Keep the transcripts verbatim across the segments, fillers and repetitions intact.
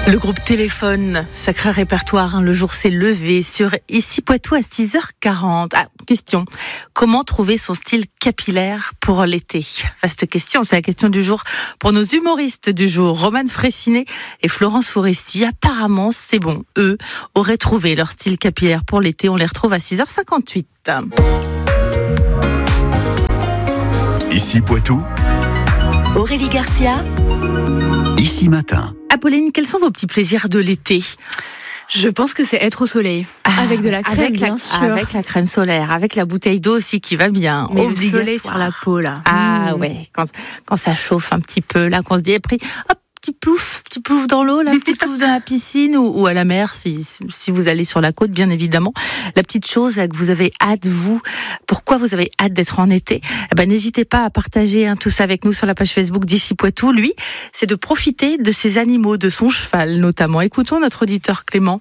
Le groupe Téléphone, sacré répertoire, hein, le jour s'est levé sur Ici Poitou à six heures quarante. Ah, question, comment trouver son style capillaire pour l'été? Vaste question, c'est la question du jour pour nos humoristes du jour, Romane Fraissinet et Florence Foresti. Apparemment, c'est bon, eux auraient trouvé leur style capillaire pour l'été. On les retrouve à six heures cinquante-huit. Ici Poitou, Aurélie Garcia, Ici Matin. Apolline, quels sont vos petits plaisirs de l'été? Je pense que c'est être au soleil, ah, avec de la crème, avec bien la, sûr. Avec la crème solaire, avec la bouteille d'eau aussi qui va bien. Mais le soleil sur la peau, là. Ah mmh. ouais, quand, quand ça chauffe un petit peu, là, qu'on se dit, après, hop, petit plouf, petit plouf dans l'eau, là, petit plouf dans la piscine ou, ou à la mer, si, si vous allez sur la côte, bien évidemment. La petite chose là, que vous avez hâte, vous, pourquoi vous avez hâte d'être en été, eh ben, n'hésitez pas à partager hein, tout ça avec nous sur la page Facebook d'Ici Poitou. Lui, c'est de profiter de ses animaux, de son cheval notamment. Écoutons notre auditeur Clément.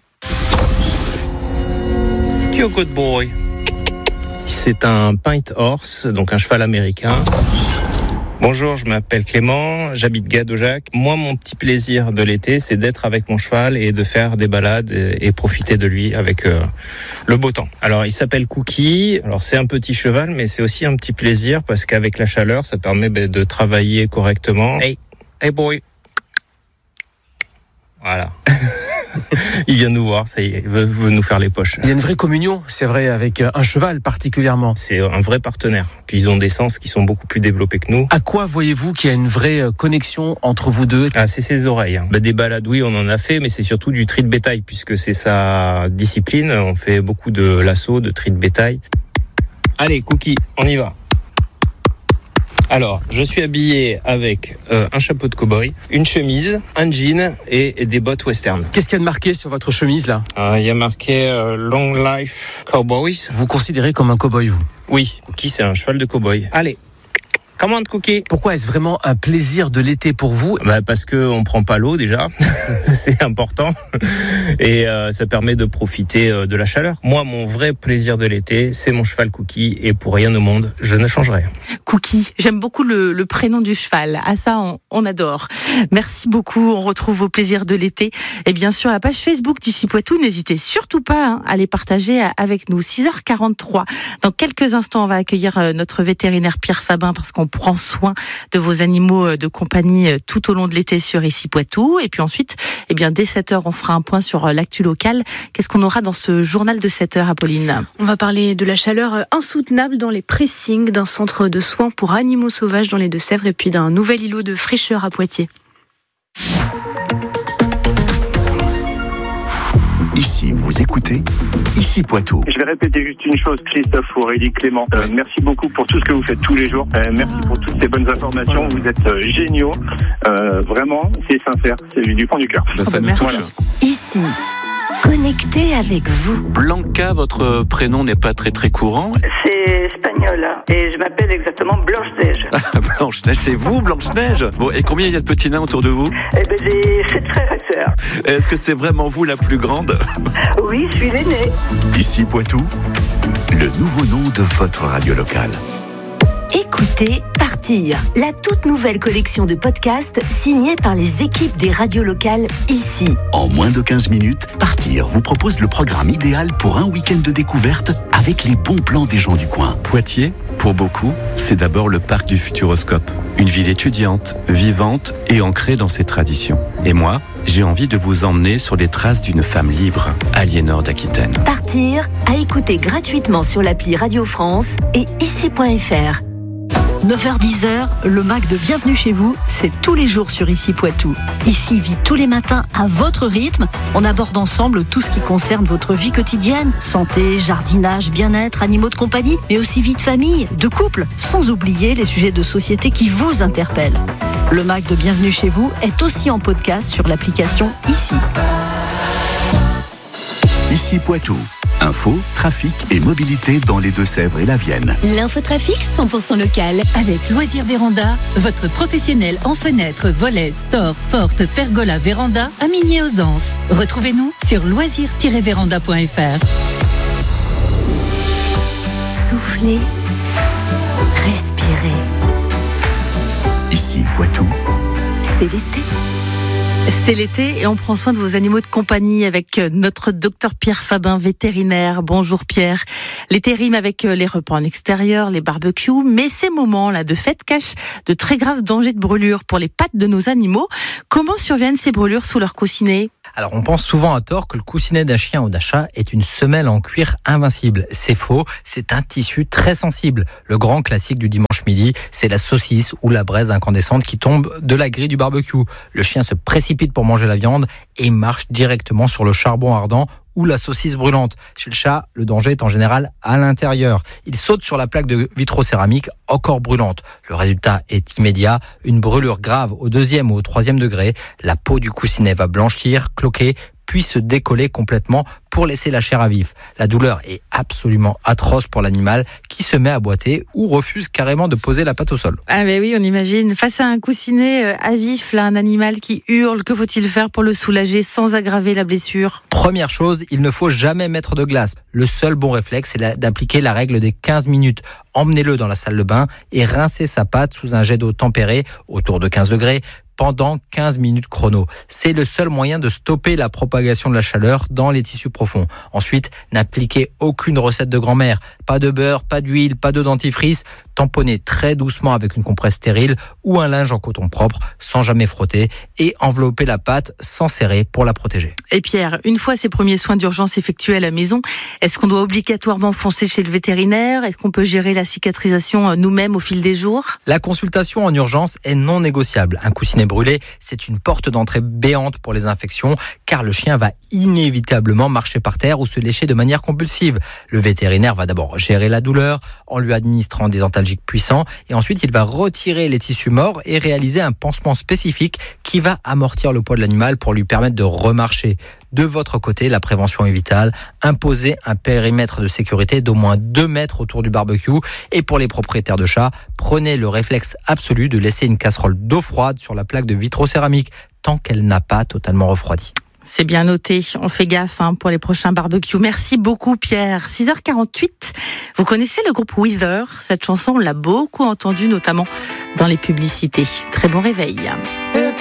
You're a good boy. C'est un Pint Horse, donc un cheval américain. Bonjour, je m'appelle Clément, j'habite Gadojac. Moi, mon petit plaisir de l'été, c'est d'être avec mon cheval et de faire des balades et, et profiter de lui avec euh, le beau temps. Alors, il s'appelle Cookie. Alors, c'est un petit cheval, mais c'est aussi un petit plaisir parce qu'avec la chaleur, ça permet bah, de travailler correctement. Hey, hey boy. Voilà. Il vient nous voir, ça y est, il veut, veut nous faire les poches. Il y a une vraie communion, c'est vrai, avec un cheval particulièrement. C'est un vrai partenaire. Puis ils ont des sens qui sont beaucoup plus développés que nous. À quoi voyez-vous qu'il y a une vraie connexion entre vous deux? Ah, c'est ses oreilles. Hein. Bah, des balades, oui, on en a fait, mais c'est surtout du tri de bétail, puisque c'est sa discipline. On fait beaucoup de lasso, de tri de bétail. Allez, Cookie, on y va. Alors, je suis habillé avec euh, un chapeau de cow-boy, une chemise, un jean et, et des bottes western. Qu'est-ce qu'il y a de marqué sur votre chemise là? euh, Il y a marqué euh, Long Life Cowboys. Vous considérez comme un cow-boy, vous? Oui, Cookie, c'est un cheval de cow-boy. Allez, commande Cookie. Pourquoi est-ce vraiment un plaisir de l'été pour vous? Bah parce que on prend pas l'eau déjà, c'est important, et euh, ça permet de profiter euh, de la chaleur. Moi, mon vrai plaisir de l'été, c'est mon cheval Cookie, et pour rien au monde, je ne changerai. Cookie, j'aime beaucoup le, le prénom du cheval. À ça, on, on adore. Merci beaucoup. On retrouve vos plaisirs de l'été. Et bien sûr, la page Facebook d'Ici Poitou, n'hésitez surtout pas hein, à les partager avec nous. six heures quarante-trois. Dans quelques instants, on va accueillir notre vétérinaire Pierre Fabin parce qu'on prend soin de vos animaux de compagnie tout au long de l'été sur Ici Poitou. Et puis ensuite, eh bien, dès sept heures, on fera un point sur l'actu locale. Qu'est-ce qu'on aura dans ce journal de sept heures, Apolline? On va parler de la chaleur insoutenable dans les pressings d'un centre de soins pour animaux sauvages dans les Deux-Sèvres et puis d'un nouvel îlot de fraîcheur à Poitiers. Ici, vous écoutez Ici Poitou. Je vais répéter juste une chose, Christophe, Aurélie, Clément. Euh, merci beaucoup pour tout ce que vous faites tous les jours. Euh, merci pour toutes ces bonnes informations. Vous êtes euh, géniaux. Euh, vraiment, c'est sincère. C'est du fond du cœur. Ben, ça merci. Voilà. Ici, connecté avec vous. Blanca, votre prénom n'est pas très très courant. C'est espagnol et je m'appelle exactement Blanche-Neige. Blanche-Neige, c'est vous Blanche-Neige? Bon, et combien il y a de petits nains autour de vous? Eh ben, j'ai sept frères et sœurs. Est-ce que c'est vraiment vous la plus grande? Oui, je suis l'aînée. Ici Poitou, le nouveau nom de votre radio locale. Écoutez Partir, la toute nouvelle collection de podcasts signée par les équipes des radios locales ici. En moins de quinze minutes, Partir vous propose le programme idéal pour un week-end de découverte avec les bons plans des gens du coin. Poitiers, pour beaucoup, c'est d'abord le parc du Futuroscope. Une ville étudiante, vivante et ancrée dans ses traditions. Et moi, j'ai envie de vous emmener sur les traces d'une femme libre, Aliénor d'Aquitaine. Partir, à écouter gratuitement sur l'appli Radio France et ici point f r. neuf heures dix, le Mac de Bienvenue chez vous, c'est tous les jours sur Ici Poitou. Ici vit tous les matins à votre rythme. On aborde ensemble tout ce qui concerne votre vie quotidienne. Santé, jardinage, bien-être, animaux de compagnie, mais aussi vie de famille, de couple, sans oublier les sujets de société qui vous interpellent. Le Mac de Bienvenue chez vous est aussi en podcast sur l'application Ici. Ici Poitou. Info, trafic et mobilité dans les Deux-Sèvres et la Vienne. L'infotrafic cent pour cent local avec Loisirs Véranda, votre professionnel en fenêtres, volets, stores, portes, pergola, véranda à Migné-aux-Anses. Retrouvez-nous sur loisirs tiret véranda point f r. Soufflez, respirez. Ici Poitou. C'est l'été. C'est l'été et on prend soin de vos animaux de compagnie avec notre docteur Pierre Fabin, vétérinaire. Bonjour Pierre. L'été rime avec les repas en extérieur, les barbecues, mais ces moments-là de fête cachent de très graves dangers de brûlure pour les pattes de nos animaux. Comment surviennent ces brûlures sous leur coussinet ? Alors on pense souvent à tort que le coussinet d'un chien ou d'un chat est une semelle en cuir invincible. C'est faux, c'est un tissu très sensible. Le grand classique du dimanche midi, c'est la saucisse ou la braise incandescente qui tombe de la grille du barbecue. Le chien se précipite pour manger la viande et marche directement sur le charbon ardent ou la saucisse brûlante. Chez le chat, le danger est en général à l'intérieur. Il saute sur la plaque de vitrocéramique encore brûlante. Le résultat est immédiat, une brûlure grave au deuxième ou au troisième degré. La peau du coussinet va blanchir, cloquer, puis se décoller complètement pour laisser la chair à vif. La douleur est absolument atroce pour l'animal qui se met à boiter ou refuse carrément de poser la patte au sol. Ah mais oui, on imagine. Face à un coussinet à vif, là, un animal qui hurle, que faut-il faire pour le soulager sans aggraver la blessure ? Première chose, il ne faut jamais mettre de glace. Le seul bon réflexe, c'est d'appliquer la règle des quinze minutes. Emmenez-le dans la salle de bain et rincez sa patte sous un jet d'eau tempéré, autour de quinze degrés, pendant quinze minutes chrono. C'est le seul moyen de stopper la propagation de la chaleur dans les tissus profonds. Ensuite, n'appliquez aucune recette de grand-mère. Pas de beurre, pas d'huile, pas de dentifrice. Tamponnez très doucement avec une compresse stérile ou un linge en coton propre sans jamais frotter et enveloppez la pâte sans serrer pour la protéger. Et Pierre, une fois ces premiers soins d'urgence effectués à la maison, est-ce qu'on doit obligatoirement foncer chez le vétérinaire ? Est-ce qu'on peut gérer la cicatrisation nous-mêmes au fil des jours ? La consultation en urgence est non négociable. Un coussinet brûlé, c'est une porte d'entrée béante pour les infections car le chien va inévitablement marcher par terre ou se lécher de manière compulsive. Le vétérinaire va d'abord gérer la douleur en lui administrant des antalgiques puissants et ensuite il va retirer les tissus morts et réaliser un pansement spécifique qui va amortir le poids de l'animal pour lui permettre de remarcher. De votre côté, la prévention est vitale. Imposez un périmètre de sécurité d'au moins deux mètres autour du barbecue. Et pour les propriétaires de chats, prenez le réflexe absolu de laisser une casserole d'eau froide sur la plaque de vitrocéramique tant qu'elle n'a pas totalement refroidi. C'est bien noté, on fait gaffe hein, pour les prochains barbecues. Merci beaucoup Pierre. six heures quarante-huit, vous connaissez le groupe Weather ? Cette chanson, on l'a beaucoup entendue, notamment dans les publicités. Très bon réveil.